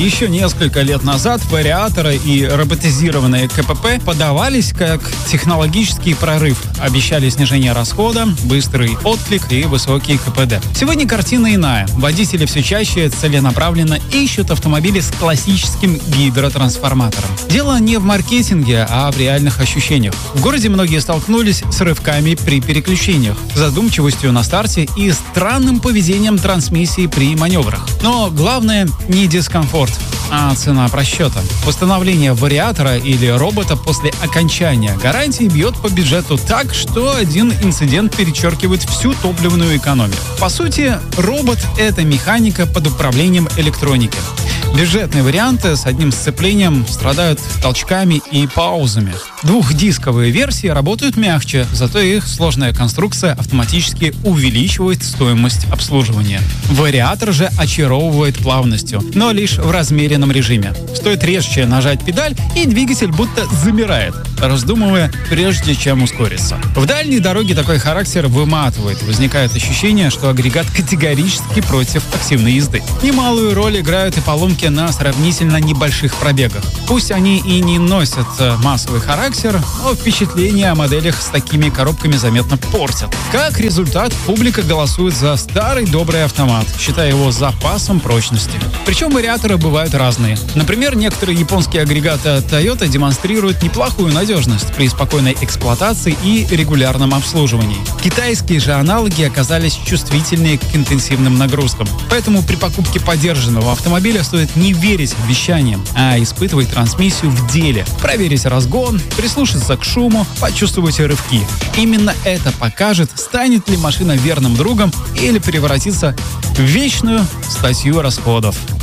Еще несколько лет назад вариаторы и роботизированные КПП подавались как технологический прорыв. Обещали снижение расхода, быстрый отклик и высокий КПД. Сегодня картина иная. Водители все чаще целенаправленно ищут автомобили с классическим гидротрансформатором. Дело не в маркетинге, а в реальных ощущениях. В городе многие столкнулись с рывками при переключениях, задумчивостью на старте и странным поведением трансмиссии при маневрах. Но главное не дискомфорт, а цена просчета. Восстановление вариатора или робота после окончания гарантии бьет по бюджету так, что один инцидент перечеркивает всю топливную экономию. По сути, робот — это механика под управлением электроники. Бюджетные варианты с одним сцеплением страдают толчками и паузами. Двухдисковые версии работают мягче, зато их сложная конструкция автоматически увеличивает стоимость обслуживания. Вариатор же очаровывает плавностью, но лишь в размеренном режиме. Стоит резче нажать педаль, и двигатель будто замирает, раздумывая, прежде чем ускориться. В дальней дороге такой характер выматывает. Возникает ощущение, что агрегат категорически против активной езды. Немалую роль играют и поломки на сравнительно небольших пробегах. Пусть они и не носят массовый характер, но впечатление о моделях с такими коробками заметно портят. Как результат, публика голосует за старый добрый автомат, считая его запасом прочности. Причем вариаторы бывают разные. Например, некоторые японские агрегаты от Toyota демонстрируют неплохую надежность при спокойной эксплуатации и регулярном обслуживании. Китайские же аналоги оказались чувствительнее к интенсивным нагрузкам. Поэтому при покупке подержанного автомобиля стоит не верить обещаниям, а испытывать трансмиссию в деле. Проверить разгон, прислушаться к шуму, почувствовать рывки. Именно это покажет, станет ли машина верным другом или превратится в вечную статью расходов.